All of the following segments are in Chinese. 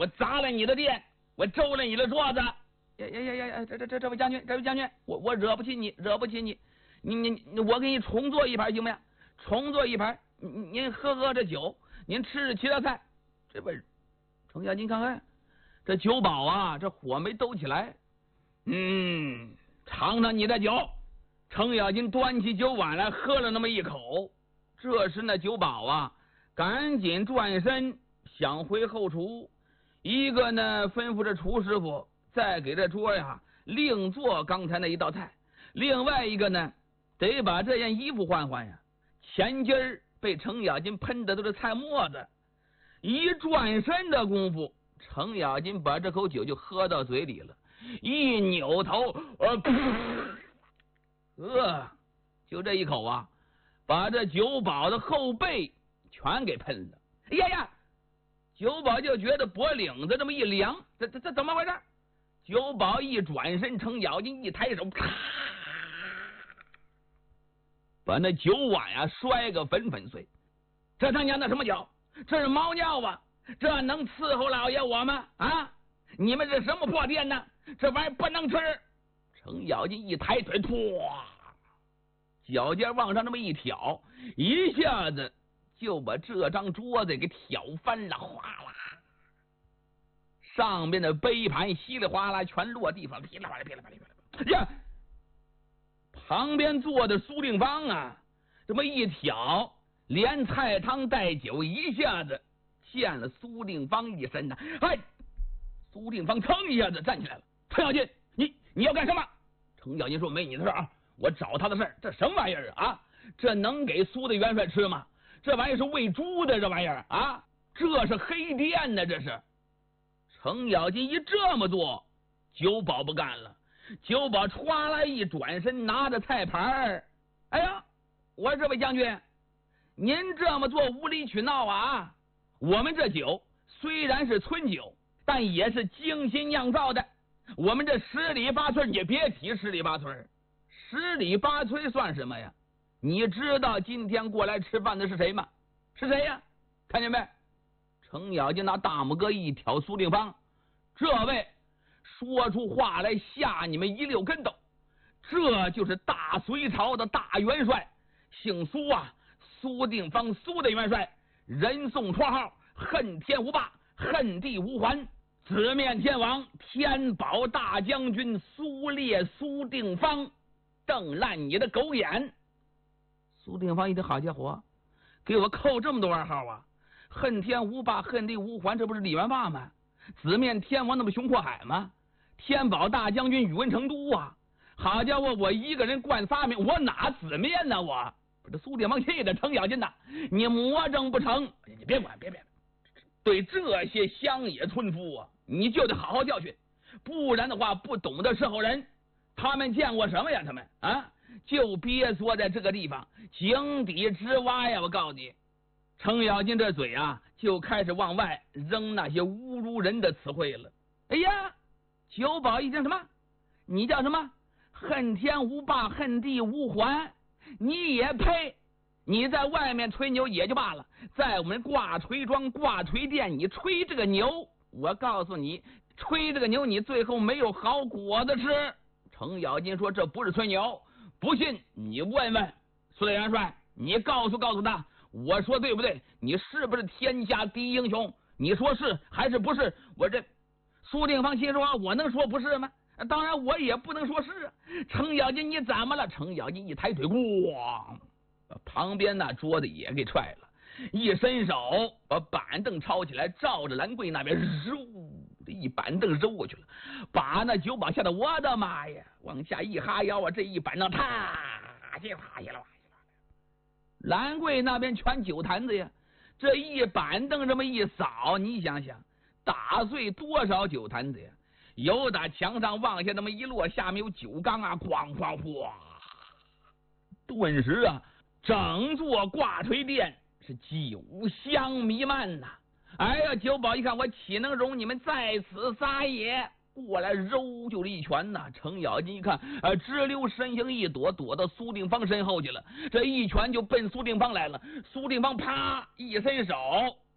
我砸了你的店，我周了你的桌子。呀！这位将军，我惹不起你，你，我给你重做一盘行不行？重做一盘，您喝这酒，您吃其他菜。这位程咬金看看这酒保啊，这火没兜起来。尝尝你的酒。程咬金端起酒碗来，喝了那么一口。这时那酒保啊，赶紧转身想回后厨。一个呢，吩咐这厨师傅再给这桌呀另做刚才那一道菜。另外一个呢，得把这件衣服换换呀。前襟儿被程咬金喷的都是菜沫子。一转身的功夫，程咬金把这口酒就喝到嘴里了。一扭头，就这一口啊，把这酒保的后背全给喷了。呀！酒保就觉得脖领子这么一凉，这怎么回事？酒保一转身，程咬金一抬手，咔，把那酒碗呀摔个粉粉碎。这他娘的什么酒？这是猫尿啊！这能伺候老爷我吗？啊！你们这什么破店呢？这玩意儿不能吃！程咬金一抬腿，唰，脚尖往上那么一挑，一下子就把这张桌子给挑翻了，哗啦！上边的杯盘稀里哗啦全落地方，噼里啪啦。呀！旁边坐的苏定方啊，这么一挑，连菜汤带酒一下子溅了苏定方一身呐！哎，苏定方噌一下子站起来了。程咬金，你要干什么？程咬金说：“没你的事啊，我找他的事儿。这什么玩意儿啊？这能给苏的元帅吃吗？这玩意儿是喂猪的，这玩意儿啊，这是黑店呢，这是。”程咬金一这么做，酒保不干了。酒保歘啦一转身，拿着菜盘，哎呀，我说这位将军，您这么做无理取闹啊！我们这酒虽然是村酒，但也是精心酿造的。我们这十里八村，也别提十里八村，十里八村算什么呀？你知道今天过来吃饭的是谁吗？是谁呀？看见没？程咬金拿大拇哥一挑苏定方，这位说出话来吓你们一溜跟斗，这就是大隋朝的大元帅，姓苏啊，苏定方，苏的元帅，人送绰号恨天无霸，恨地无还，紫面天王，天宝大将军苏烈，苏定方，瞪烂你的狗眼！苏定方一听，好家伙，给我扣这么多外号啊！恨天无霸，恨地无还，这不是李元霸吗？紫面天王那不熊阔海吗？天宝大将军宇文成都啊！好家伙，我一个人冠仨名，我哪紫面呢？我这苏定方气的程咬金呐，你魔怔不成？你别管，别，对这些乡野村夫啊，你就得好好教训，不然的话，不懂得伺候人，他们见过什么呀？他们啊，就别说在这个地方井底之蛙呀！我告诉你。程咬金这嘴啊，就开始往外扔那些侮辱人的词汇了。哎呀，酒保一听什么？你叫什么？恨天无霸，恨地无还，你也配？你在外面吹牛也就罢了，在我们挂锤庄、挂锤店，你吹这个牛，我告诉你，吹这个牛，你最后没有好果子吃。程咬金说：“这不是吹牛，不信你问问苏大元帅，你告诉他。”我说对不对？你是不是天下第一英雄？你说是还是不是？我这苏定方心说：“我能说不是吗？当然我也不能说是。”程咬金，你怎么了？程咬金一抬腿，咣，把旁边那桌子也给踹了，一伸手把板凳抄起来，照着兰桂那边揉的一板凳揉过去了，把那酒保吓得我的妈呀，往下一哈腰啊，这一板凳啪叽啪叽了。兰桂那边全酒坛子呀，这一板凳这么一扫，你想想打碎多少酒坛子呀？有打墙上往下那么一落，下面有酒缸啊，哐哐哗！顿时啊，整座挂锤店是酒香弥漫呐！哎呀，酒保一看，我岂能容你们在此撒野？过来揉就是一拳呐！程咬金一看，直溜身形一躲，躲到苏定方身后去了。这一拳就奔苏定方来了。苏定方啪一伸手，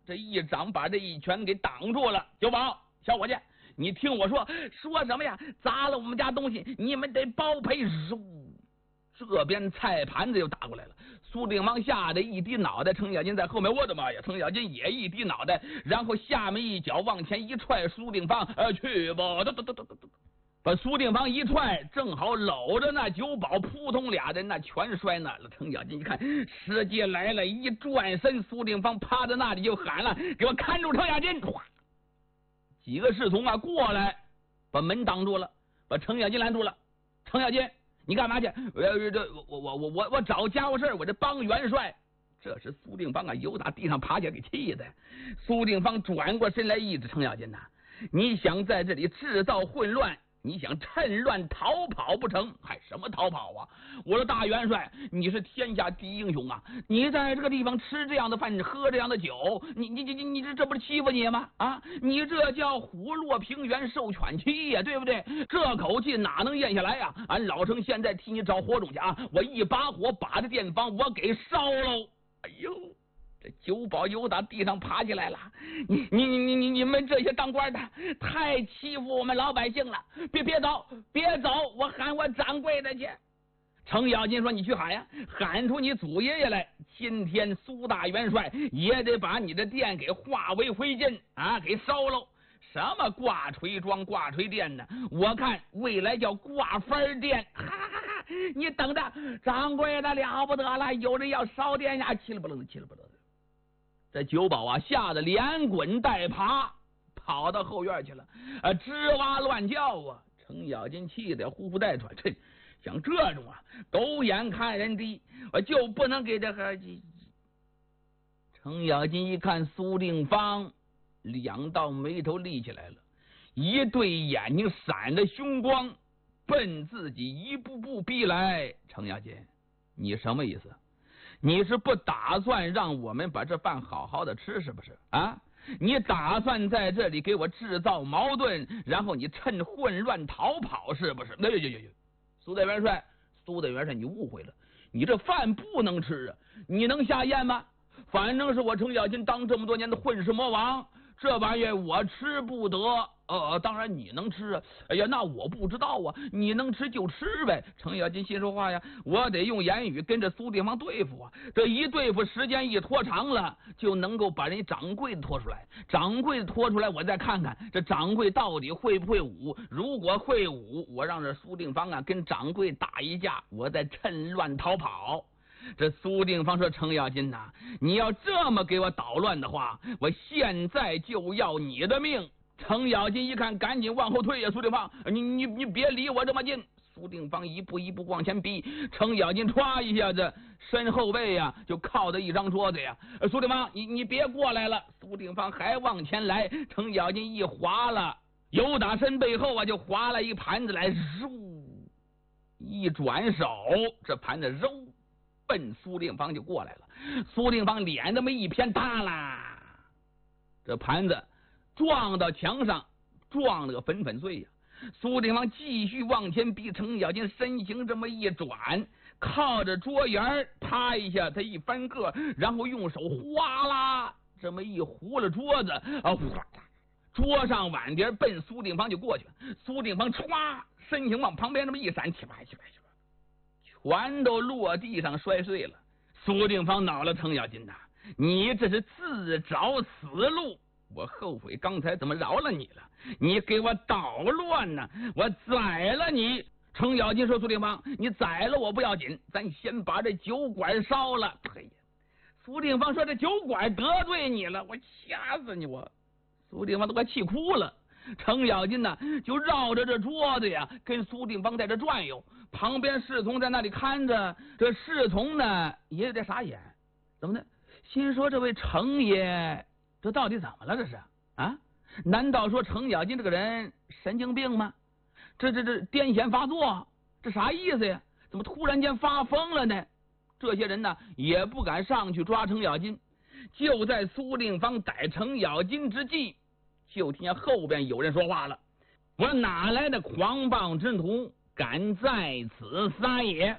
这一掌把这一拳给挡住了。酒保，小伙计，你听我说什么呀？砸了我们家东西，你们得包赔。这边菜盘子又打过来了，苏定方吓得一低脑袋，程咬金在后面，我的妈呀！程咬金也一低脑袋，然后下面一脚往前一踹，苏定方去吧，把苏定方一踹，正好搂着那酒保，扑通俩人那全摔那了。程咬金一看时机来了，一转身，苏定方趴在那里就喊了：“给我看住程咬金！”几个侍从啊过来，把门挡住了，把程咬金拦住了。程咬金，你干嘛去？我找家伙事，我这帮元帅。这时苏定方啊由打地上爬起来给气的。苏定方转过身来一指程咬金呐，你想在这里制造混乱，你想趁乱逃跑不成？还什么逃跑啊！我说大元帅，你是天下第一英雄啊！你在这个地方吃这样的饭，喝这样的酒，你这不是欺负你吗？啊，你这叫虎落平原受犬欺呀，对不对？这口气哪能咽下来呀？俺老程现在替你找火种去啊！我一把火把这店房我给烧喽！哎呦！这酒保又打地上爬起来了，你们这些当官的太欺负我们老百姓了！别走！我喊我掌柜的去。程咬金说：“你去喊呀，喊出你祖爷爷来！今天苏大元帅也得把你的店给化为灰烬啊，给烧喽！什么挂锤庄、挂锤店呢？我看未来叫挂分店！哈哈哈！你等着，掌柜的了不得了，有人要烧店呀！气了不楞的。”这酒保啊，吓得连滚带爬，跑到后院去了，吱哇乱叫啊！程咬金气得呼呼带喘，像这种啊，狗眼看人低，我就不能给这个。程咬金一看苏定方，两道眉头立起来了，一对眼睛闪着凶光，奔自己一步步逼来。程咬金，你什么意思？你是不打算让我们把这饭好好的吃，是不是啊？你打算在这里给我制造矛盾，然后你趁混乱逃跑，是不是？苏大元帅，你误会了，你这饭不能吃啊！你能下咽吗？反正是我程咬金当这么多年的混世魔王，这玩意我吃不得。当然你能吃啊！哎呀，那我不知道啊，你能吃就吃呗。程咬金心说话呀，我得用言语跟着苏定方对付啊。这一对付，时间一拖长了，就能够把人掌柜的拖出来。掌柜的拖出来，我再看看这掌柜到底会不会武。如果会武，我让这苏定方啊跟掌柜打一架，我再趁乱逃跑。这苏定方说：“程咬金呐，你要这么给我捣乱的话，我现在就要你的命。”程咬金一看，赶紧往后退呀！苏定方，你别离我这么近！苏定方一步一步往前逼，程咬金歘一下子，身后背呀就靠着一张桌子呀。苏定方，你别过来了！苏定方还往前来，程咬金一划了，由打身背后啊就划了一盘子来，一转手，这盘子奔苏定方就过来了。苏定方脸这么一偏，大啦，这盘子撞到墙上，撞了个粉粉碎呀！苏定方继续往前逼，程咬金身形这么一转，靠着桌沿，啪一下他一翻个，然后用手哗啦这么一糊了桌子啊，桌上碗碟奔苏定方就过去了。苏定方歘身形往旁边这么一闪，起来，全都落地上摔碎了。苏定方恼了，程咬金呐，你这是自找死路！我后悔刚才怎么饶了你了，你给我捣乱呢，我宰了你！程咬金说：“苏定方，你宰了我不要紧，咱先把这酒馆烧了。”嘿呀，苏定方说：“这酒馆得罪你了，我掐死你！”我苏定方都快气哭了。程咬金呢，就绕着这桌子呀，跟苏定方在这转悠，旁边侍从在那里看着。这侍从呢也有点傻眼，怎么的？心说这位程爷这到底怎么了？这是啊？难道说程咬金这个人神经病吗？这癫痫发作，这啥意思呀？怎么突然间发疯了呢？这些人呢也不敢上去抓程咬金。就在苏定方逮程咬金之际，就听见后边有人说话了：“我哪来的狂暴之徒，敢在此撒野？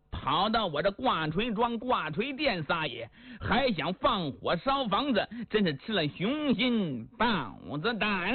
跑到我这挂锤庄挂锤店撒野，还想放火烧房子，真是吃了雄心豹子胆。